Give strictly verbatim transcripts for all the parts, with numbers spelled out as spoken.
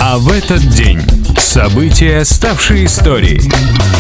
А в этот день события, ставшие историей.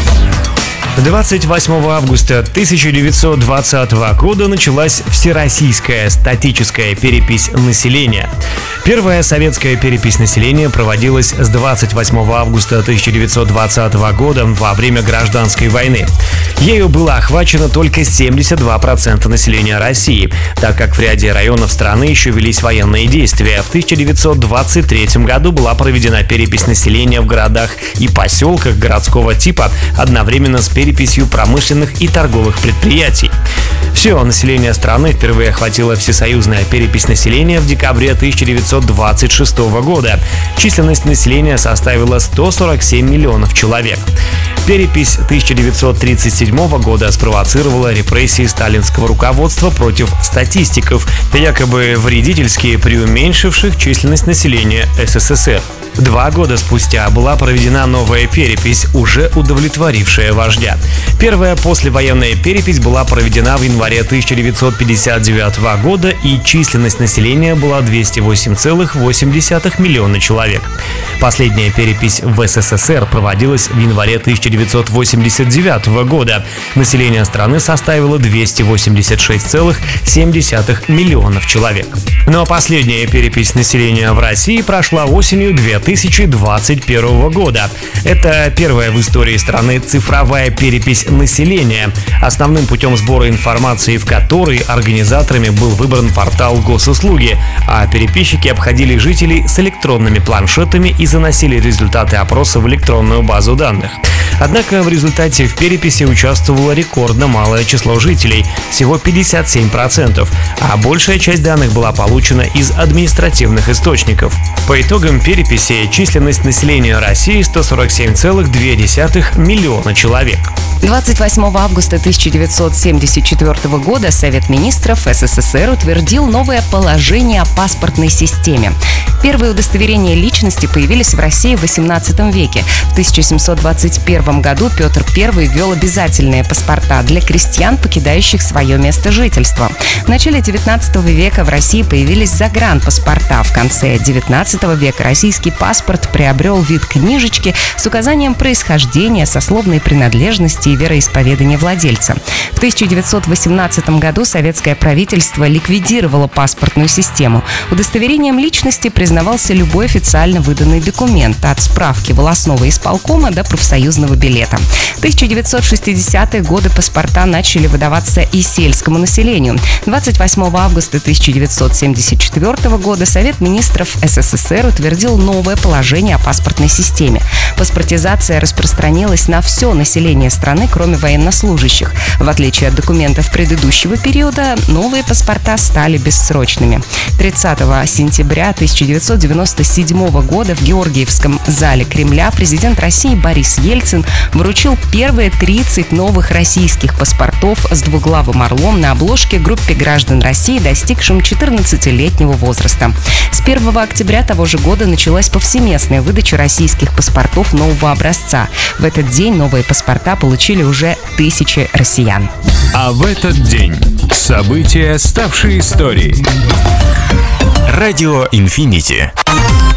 двадцать восьмого августа тысяча девятьсот двадцатого года началась Всероссийская статическая перепись населения. Первая советская перепись населения проводилась с двадцать восьмого августа тысяча девятьсот двадцатого года во время Гражданской войны. Ею было охвачено только семьдесят два процента населения России, так как в ряде районов страны еще велись военные действия. В тысяча девятьсот двадцать третьем году была проведена перепись населения в городах и поселках городского типа одновременно с переписью промышленных и торговых предприятий. Все население страны впервые охватила всесоюзная перепись населения в декабре тысяча девятьсот двадцать шестого года. Численность населения составила сто сорок семь миллионов человек. Перепись тысяча девятьсот тридцать седьмого года спровоцировала репрессии сталинского руководства против статистиков, якобы вредительски преуменьшивших численность населения СССР. Два года спустя была проведена новая перепись, уже удовлетворившая вождя. Первая послевоенная перепись была проведена в январе тысяча девятьсот пятьдесят девятого года, и численность населения была двести восемь целых восемь десятых миллиона человек. Последняя перепись в СССР проводилась в январе тысяча девятьсот восемьдесят девятого года. Население страны составило двести восемьдесят шесть целых семь десятых миллионов человек. Но последняя перепись населения в России прошла осенью две тысячи двадцать первого года. Это первая в истории страны цифровая перепись населения, основным путем сбора информации в которой организаторами был выбран портал Госуслуги, а переписчики обходили жителей с электронными планшетами и заносили результаты опроса в электронную базу данных. Однако в результате в переписи участвовало рекордно малое число жителей – всего пятьдесят семь процентов, а большая часть данных была получена из административных источников. По итогам переписи численность населения России сто сорок семь целых две десятых миллиона человек. двадцать восьмого августа тысяча девятьсот семьдесят четвёртого года Совет министров СССР утвердил новое положение о паспортной системе. Первые удостоверения личности появились в России в восемнадцатом веке. В тысяча семьсот двадцать первом году Петр Первый ввел обязательные паспорта для крестьян, покидающих свое место жительства. В начале девятнадцатого века в России появились загранпаспорта. В конце девятнадцатого века российский паспорт приобрел вид книжечки с указанием происхождения, сословной принадлежности и вероисповедания владельца. В тысяча девятьсот восемнадцатом году советское правительство ликвидировало паспортную систему. Удостоверением личности признавался любой официально выданный документ, от справки волостного исполкома до профсоюзного билета. В тысяча девятьсот шестидесятые годы паспорта начали выдаваться и сельскому населению. двадцать восьмого августа тысяча девятьсот семьдесят четвёртого года Совет министров СССР утвердил новое положение о паспортной системе. Паспортизация распространилась на все население страны, кроме военнослужащих. В отличие от документов предыдущего периода, новые паспорта стали бессрочными. тридцатого сентября тысяча девятьсот девяносто седьмого года в Георгиевском зале Кремля президент России Борис Ельцин вручил первые тридцать новых российских паспортов с двуглавым орлом на обложке группе граждан России, достигшим четырнадцатилетнего возраста. С первого октября того же года началась повсеместная выдача российских паспортов нового образца. В этот день новые паспорта получили уже тысячи россиян. А в этот день события, ставшие историей. Радио Инфинити.